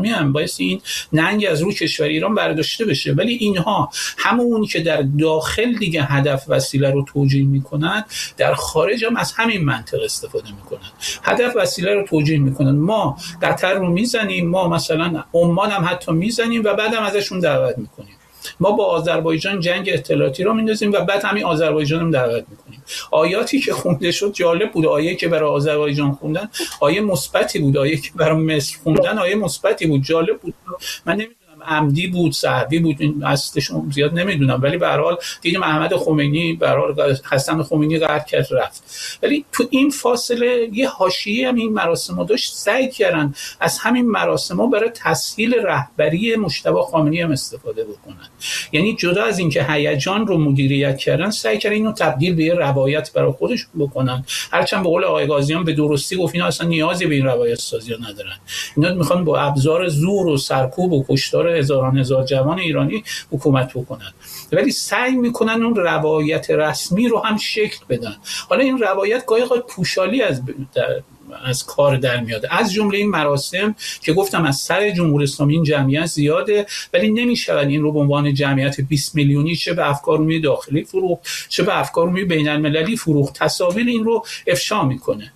اسلامی هم باعث این ننگ از روی کشور ایران برداشته بشه. ولی اینها همون که در داخل دیگه هدف وسیله رو توجیه میکنن، در خارج هم از همین منطق استفاده میکنن، هدف وسیله رو توجیه میکنن. ما قطر رو میزنیم، ما مثلا عمان هم حتی میزنیم و بعدم ازشون دعوت میکنیم. ما با آذربایجان جنگ اطلاعاتی رو میندازیم و بعد همین آذربایجان هم دعوت میکنیم. آیاتی که خونده شد جالب بود. آیه که برای آذربایجان خوندن آیه مثبتی بود، آیه که برای مصر خوندن آیه مثبتی بود. جالب بود. من نمیدونم عمدی بود، سهوی بود، این اصلشون زیاد نمیدونم، ولی به هر حال دیدیم احمد خمینی به هر حال حسن خمینی قهر کرد رفت. ولی تو این فاصله یه حاشیه هم این مراسم داشت، سعی کردن از همین مراسم برای تسهیل رهبری مجتبی خامنه‌ای هم استفاده بکنن. یعنی جدا از اینکه هیجان رو مدیریت کردن، سعی کردن اینو تبدیل به روایت برای خودشون بکنن. هرچند به قول آقای قاضیان به درستی گفت اینا اصلا نیازی به این روایت سازی ندارن. اینا میخوان با ابزار زور و سرکوب و کشتار هزار جوان ایرانی حکومت بکنن، ولی سعی میکنن اون روایت رسمی رو هم شکل بدن. حالا این روایت گاهی پوشالی از کار در میاد، از جمله این مراسم که گفتم از سر جمهوری اسلامی این جمعیت زیاده، ولی نمیشود این رو به عنوان جمعیت 20 میلیونی چه به افکار عمومی داخلی فروخت چه به افکار عمومی بین المللی فروخت. تصاویر این رو افشا میکنه.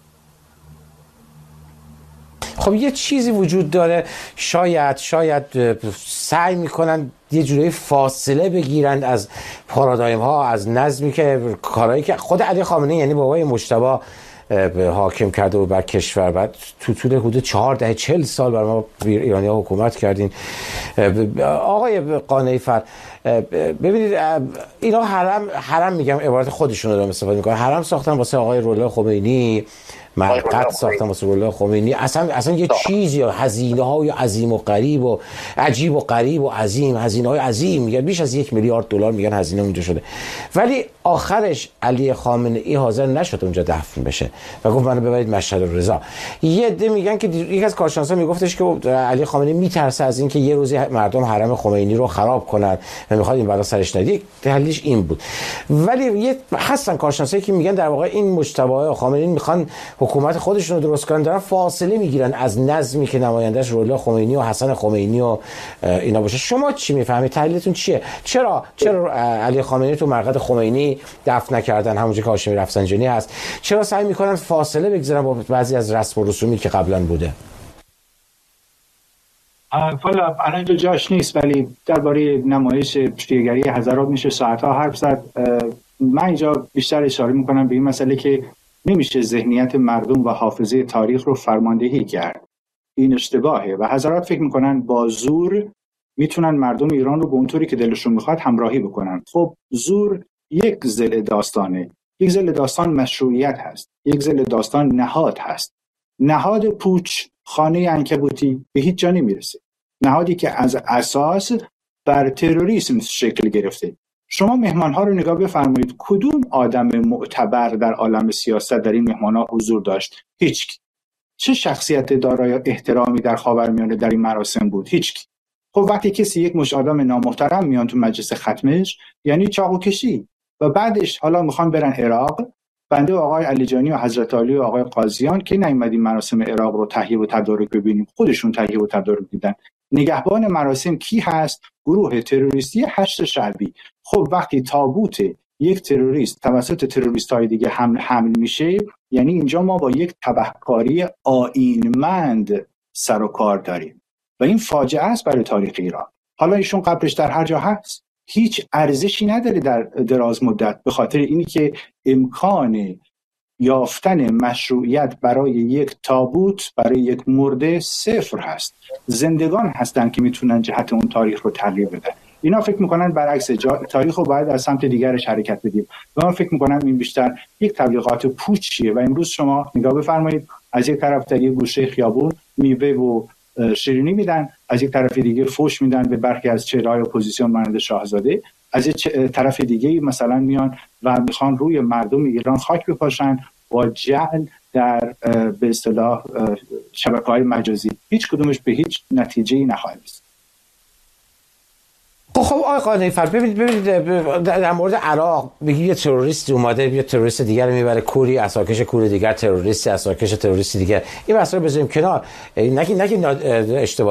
خب یه چیزی وجود داره، شاید سعی میکنن یه جوری فاصله بگیرند از پارادایم ها، از نظمی که کارهایی که خود علی خامنه‌ای یعنی بابای مجتبی حاکم کرده و بر کشور، بعد تو طول حدود 40 سال بر ما ایرانی ها حکومت کردین. آقای قانعی فر، ببینید اینا حرم میگم عبارت خودشون رو استفاده میکنن، حرم ساختن واسه آقای روحالله خمینی، مرقد ساختن واسه روحالله خمینی، اصلا یه چیزی، هزینه های عظیم و غریب و عجیب و غریب و عظیم، هزینه های عظیم، میگن بیش از 1 میلیارد دلار میگن هزینه اونجا شده، ولی آخرش علی خامنه‌ای حاضر نشد اونجا دفن بشه و گفت منو ببرید مشهد رضا. یه عده میگن که یک از کارشناسا میگفتش که علی خامنه‌ای میترسه از اینکه یه روزی مردم حرم خمینی رو خراب کنن و میخواد این بلا سرش نیاد. دلیلش این بود. ولی یه هستن کارشناسایی که میگن در واقع این مجتبی خامنه‌ای میخوان حکومت خودشون رو درست کنن، دارن فاصله میگیرن از نظمی که نمایندش روحالله خمینی و حسن خمینی و اینا باشه. شما چی میفهمید؟ تحلیلتون چیه؟ چرا علی خامنه‌ای تو مرقد خمینی دفن نکردن، همونجوری که هاشمی رفسنجانی هست؟ چرا سعی میکنن فاصله بگذارن با بعضی از رسم و رسومی که قبلا بوده؟ والا الان اینجا جاش نیست، ولی درباره نمایش شیعه‌گری هزارات میشه ساعت‌ها حرف زد. من اینجا بیشتر اشاره میکنم به این مسئله که نمیشه ذهنیت مردم و حافظه تاریخ رو فرماندهی کرد. این اشتباهه و هزارات فکر میکنن با زور میتونن مردم ایران رو به اونطوری که دلشون میخواد همراهی بکنن. خب زور یک ضلع داستانه، یک ضلع داستان مشروعیت هست، یک ضلع داستان نهاد هست. نهاد پوچ، خانه عنکبوتی به هیچ جا نمیرسه، نهادی که از اساس بر تروریسم شکل گرفته. شما مهمانها رو نگاه بفرمایید، کدوم آدم معتبر در عالم سیاست در این مهمانها حضور داشت؟ هیچ. چه شخصیت دارای احترامی در خاورمیانه در این مراسم بود؟ هیچ. خب وقتی کسی یک مش آدم نامحترم میان تو مجلس ختمش، یعنی چاقو کشی. و بعدش حالا میخوان برن عراق، بنده آقای علیجانی و حضرت علی و آقای قاضیان که نیومدیم مراسم عراق رو تهیه و تدارک ببینیم، خودشون تهیه و تدارک دیدن. نگهبان مراسم کی هست؟ گروه تروریستی هشت شعبی. خب وقتی تابوت یک تروریست توسط تروریست‌های دیگه حمل میشه، یعنی اینجا ما با یک تبهکاری آیینمند سر و کار داریم و این فاجعه است برای تاریخ ایران. حالا ایشون قبرش در هر جا هست، هیچ ارزشی نداره در دراز مدت، به خاطر اینی که امکان یافتن مشروعیت برای یک تابوت، برای یک مرده صفر هست. زندگان هستن که میتونن جهت اون تاریخ رو تغییر بدن. اینا فکر میکنن برعکس، تاریخ رو باید از سمت دیگرش حرکت بدیم و من فکر میکنم این بیشتر یک تبلیغات پوچیه. و امروز شما نگاه بفرمایید، از یک طرف در یک گوشه خیابون میوه و شیرینی میدن، از یک طرف دیگه فوش میدن به برخی از چهره‌های اپوزیسیون مانند شاهزاده، از یک طرف دیگه مثلا میان و میخوان روی مردم ایران خاک بپاشن با جعل در به اصطلاح شبکه‌های مجازی. هیچ کدومش به هیچ نتیجه‌ای نخواهد رسید. خب آقای قانعی فر، ببینید در مورد عراق بگی یه تروریست اومده یه تروریست دیگر رو میبره کوری، اساکش کور دیگر تروریستی، اساکش تروریستی دیگر، این مسئله بذاریم کنار، نگی اشتباه